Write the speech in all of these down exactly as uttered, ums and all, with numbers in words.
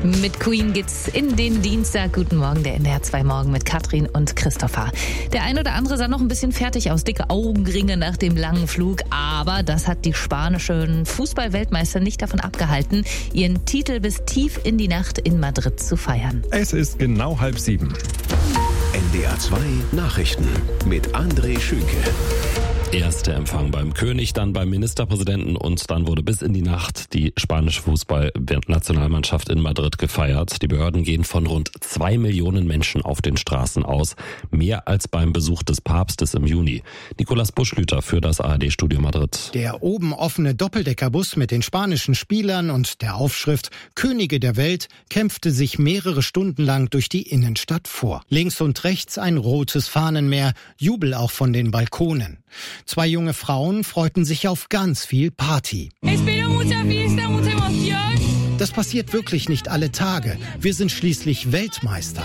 Mit Queen geht's in den Dienstag. Guten Morgen, der N D R zwei Morgen mit Katrin und Christopher. Der ein oder andere sah noch ein bisschen fertig aus, dicke Augenringe nach dem langen Flug. Aber das hat die spanischen Fußball-Weltmeister nicht davon abgehalten, ihren Titel bis tief in die Nacht in Madrid zu feiern. Es ist genau halb sieben. N D R zwei Nachrichten mit André Schünke. Erster Empfang beim König, dann beim Ministerpräsidenten und dann wurde bis in die Nacht die spanische Fußball-Nationalmannschaft in Madrid gefeiert. Die Behörden gehen von rund zwei Millionen Menschen auf den Straßen aus, mehr als beim Besuch des Papstes im Juni. Nicolas Buschlüter für das A R D-Studio Madrid. Der oben offene Doppeldeckerbus mit den spanischen Spielern und der Aufschrift Könige der Welt kämpfte sich mehrere Stunden lang durch die Innenstadt vor. Links und rechts ein rotes Fahnenmeer, Jubel auch von den Balkonen. Zwei junge Frauen freuten sich auf ganz viel Party. Das passiert wirklich nicht alle Tage. Wir sind schließlich Weltmeister.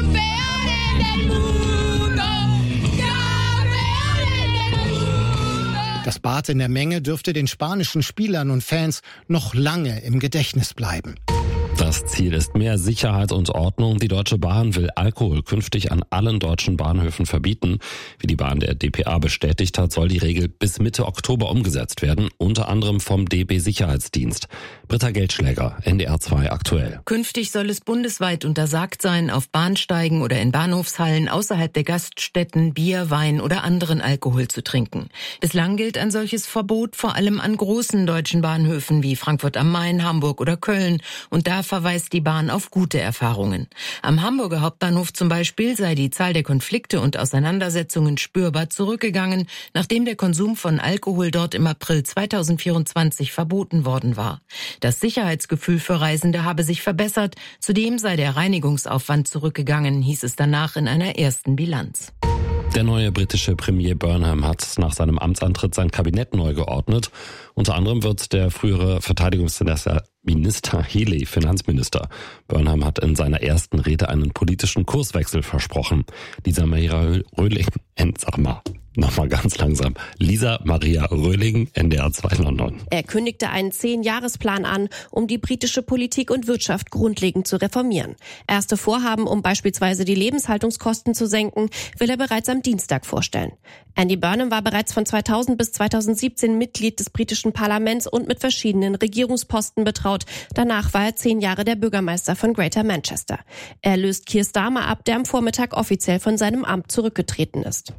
Das Bad in der Menge dürfte den spanischen Spielern und Fans noch lange im Gedächtnis bleiben. Das Ziel ist mehr Sicherheit und Ordnung. Die Deutsche Bahn will Alkohol künftig an allen deutschen Bahnhöfen verbieten. Wie die Bahn der D P A bestätigt hat, soll die Regel bis Mitte Oktober umgesetzt werden, unter anderem vom D B Sicherheitsdienst. Britta Geldschläger, N D R zwei aktuell. Künftig soll es bundesweit untersagt sein, auf Bahnsteigen oder in Bahnhofshallen außerhalb der Gaststätten Bier, Wein oder anderen Alkohol zu trinken. Bislang gilt ein solches Verbot vor allem an großen deutschen Bahnhöfen wie Frankfurt am Main, Hamburg oder Köln. Und da verweist die Bahn auf gute Erfahrungen. Am Hamburger Hauptbahnhof zum Beispiel sei die Zahl der Konflikte und Auseinandersetzungen spürbar zurückgegangen, nachdem der Konsum von Alkohol dort im April zweitausendvierundzwanzig verboten worden war. Das Sicherheitsgefühl für Reisende habe sich verbessert, zudem sei der Reinigungsaufwand zurückgegangen, hieß es danach in einer ersten Bilanz. Der neue britische Premier Burnham hat nach seinem Amtsantritt sein Kabinett neu geordnet. Unter anderem wird der frühere Verteidigungsminister Minister Healey Finanzminister. Burnham hat in seiner ersten Rede einen politischen Kurswechsel versprochen. Lisa Maria Röhling, sag mal, nochmal ganz langsam. Lisa Maria Röhling, N D R zwei London. Er kündigte einen Zehn-Jahres-Plan an, um die britische Politik und Wirtschaft grundlegend zu reformieren. Erste Vorhaben, um beispielsweise die Lebenshaltungskosten zu senken, will er bereits am Dienstag vorstellen. Andy Burnham war bereits von zweitausend bis zweitausendsiebzehn Mitglied des britischen Parlaments und mit verschiedenen Regierungsposten betraut. Danach war er zehn Jahre der Bürgermeister von Greater Manchester. Er löst Keir Starmer ab, der am Vormittag offiziell von seinem Amt zurückgetreten ist.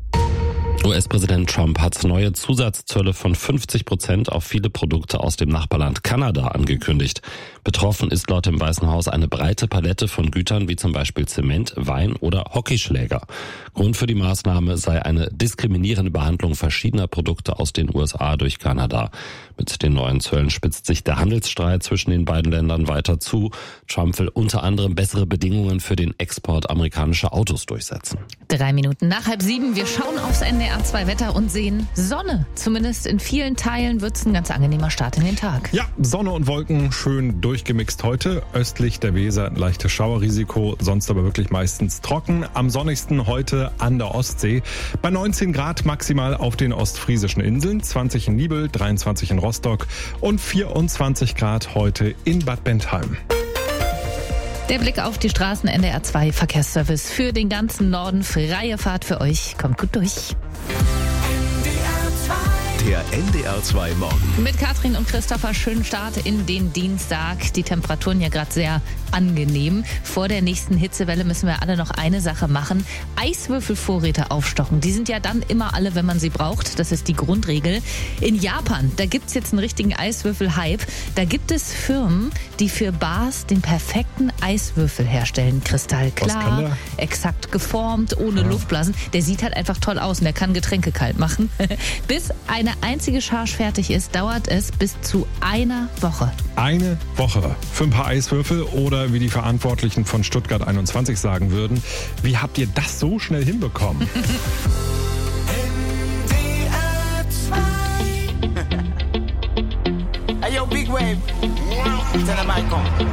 U S-Präsident Trump hat neue Zusatzzölle von fünfzig Prozent auf viele Produkte aus dem Nachbarland Kanada angekündigt. Betroffen ist laut dem Weißen Haus eine breite Palette von Gütern wie zum Beispiel Zement, Wein oder Hockeyschläger. Grund für die Maßnahme sei eine diskriminierende Behandlung verschiedener Produkte aus den U S A durch Kanada. Mit den neuen Zöllen spitzt sich der Handelsstreit zwischen den beiden Ländern weiter zu. Trump will unter anderem bessere Bedingungen für den Export amerikanischer Autos durchsetzen. Drei Minuten nach halb sieben. Wir schauen aufs N D R zwei Wetter und sehen Sonne. Zumindest in vielen Teilen wird es ein ganz angenehmer Start in den Tag. Ja, Sonne und Wolken schön durchgemixt heute. Östlich der Weser ein leichtes Schauerrisiko, sonst aber wirklich meistens trocken. Am sonnigsten heute an der Ostsee. Bei neunzehn Grad maximal auf den ostfriesischen Inseln, zwanzig in Niebel, dreiundzwanzig in Rostock und vierundzwanzig Grad heute in Bad Bentheim. Der Blick auf die Straßen, N D R zwei Verkehrsservice für den ganzen Norden. Freie Fahrt für euch. Kommt gut durch. Der N D R zwei Morgen. Mit Katrin und Christopher, schönen Start in den Dienstag. Die Temperaturen ja gerade sehr angenehm. Vor der nächsten Hitzewelle müssen wir alle noch eine Sache machen. Eiswürfelvorräte aufstocken. Die sind ja dann immer alle, wenn man sie braucht. Das ist die Grundregel. In Japan, da gibt's jetzt einen richtigen Eiswürfel-Hype. Da gibt es Firmen, die für Bars den perfekten Eiswürfel herstellen. Kristallklar, exakt geformt, ohne ja. Luftblasen. Der sieht halt einfach toll aus und der kann Getränke kalt machen. Bis eine einzige Charge fertig ist, dauert es bis zu einer Woche. Eine Woche für ein paar Eiswürfel oder wie die Verantwortlichen von Stuttgart einundzwanzig sagen würden, wie habt ihr das so schnell hinbekommen? Hey yo, Big Wave. Tell them I come.